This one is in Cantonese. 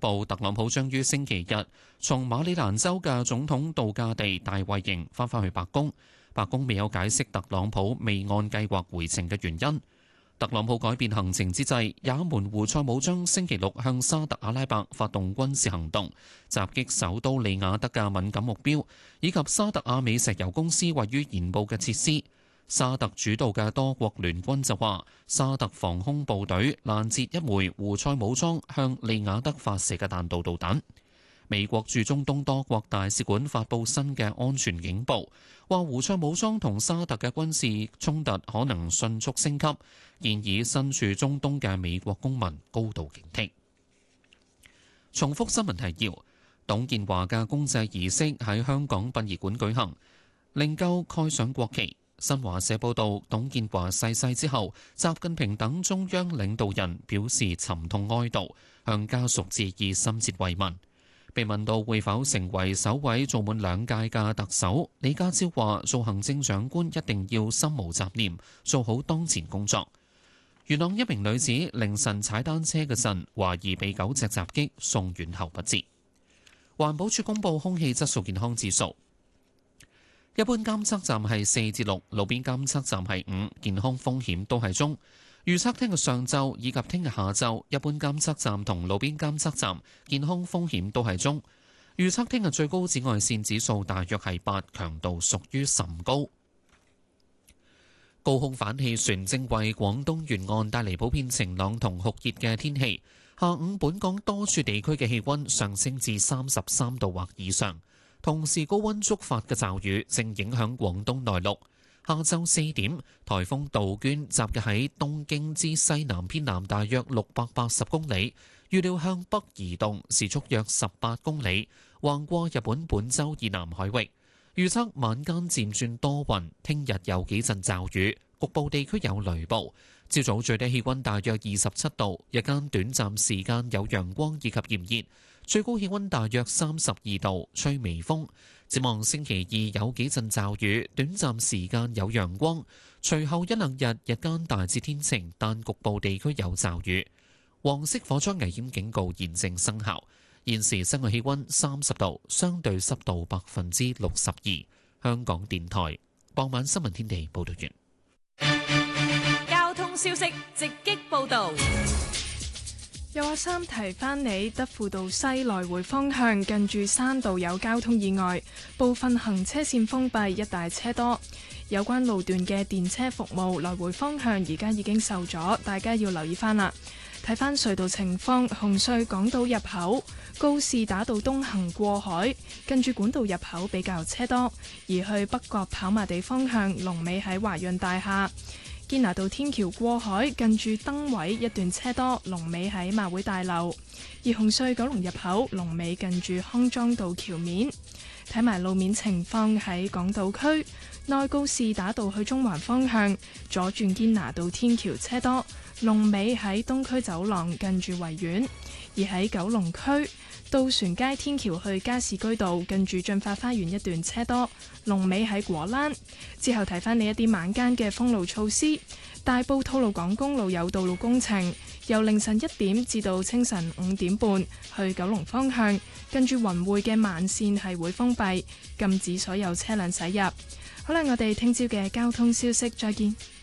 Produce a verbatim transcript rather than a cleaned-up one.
布，特朗普將於星期日從馬里蘭州嘅總統度假地大衛營翻返去白宮。白宮未有解釋特朗普未按計劃回程嘅原因。特朗普改變行程之際，也門胡塞武裝星期六向沙特阿拉伯發動軍事行動，襲擊首都利雅得嘅敏感目標，以及沙特阿美石油公司位於沿部嘅設施。沙特主導嘅多國聯軍就話，沙特防空部隊攔截一枚胡塞武裝向利雅得發射嘅彈道導彈。美國駐中東多國大使館發布新嘅安全警報，話胡塞武裝同沙特嘅軍事衝突可能迅速升級，建議身處中東嘅美國公民高度警惕。重複新聞提要：董建華嘅公祭儀式喺香港殯儀館舉行，靈柩蓋上國旗。新華社報道，董建華逝世之後，習近平等中央領導人表示沉痛哀悼，向家屬致以深切慰問。被問到會否成為首位做滿兩屆嘅特首，李家超話：做行政長官一定要心無雜念，做好當前工作。元朗一名女子凌晨踩單車嗰陣，懷疑被狗隻襲擊，送院後不治。環保署公布空氣質素健康指數，一般監測站係四至六，路邊監測站係五，健康風險都係中。預測聽日上晝以及聽日下晝，一般監測站同路邊監測站健康風險都係中。預測聽日最高紫外線指數大約係八，強度屬於甚高。高空反氣旋正為廣東沿岸帶嚟普遍晴朗同酷熱嘅天氣。下午本港多處地區嘅氣溫上升至三十三度或以上，同時高溫觸發嘅驟雨正影響廣東內陸。下晝四點，颱風杜鵑集結喺東京之西南偏南大約六百八十公里，預料向北移動，時速約十八公里，橫過日本本州以南海域。預測晚間漸轉多雲，聽日有幾陣驟雨，局部地區有雷暴。朝早最低氣溫大約二十七度，日間短暫時間有陽光以及炎熱，最高氣溫大約三十二度，吹微風。展望星期二有幾陣驟雨，短暫時間有陽光，隨後一兩日日間大致天晴，但局部地區有驟雨。黃色火災危險警告現正生效。現時室外氣溫三十度，相對濕度百分之六十二。香港電台傍晚新聞天地報道完。 交通消息直擊報道。 有阿三提翻你，德輔道西來回方向近住山道有交通意外，部分行車線封閉，一帶車多。有關路段嘅電車服務來回方向而家已經受阻，大家要留意翻啦。睇翻隧道情況，紅隧港島入口告士打道東行過海，近住管道入口比較車多，而去北角跑馬地方向龍尾喺華潤大廈。堅拿道天橋過海，近住燈位一段車多，龍尾喺馬會大樓。而紅隧九龍入口龍尾近住康莊道橋面。睇埋路面情況，喺港島區內告士打道去中環方向左轉堅拿道天橋車多，龍尾喺東區走廊近住維園。而喺九龍區渡船街天橋去加士居道近住駿發花園一段車多，龍尾喺果欄。之後提翻你一啲晚間嘅封路措施，大埔吐露港公路有道路工程，由凌晨一點至到清晨五點半去九龍方向，跟住雲匯嘅慢線係會封閉，禁止所有車輛駛入。好啦，我哋聽朝嘅交通消息再見。